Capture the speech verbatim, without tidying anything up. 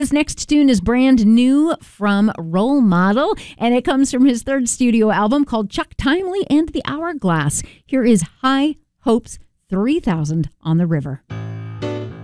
This next tune is brand new from Role Model, and it comes from his third studio album called Chuck Timely and the Hourglass. Here is High Hopes three thousand on the River.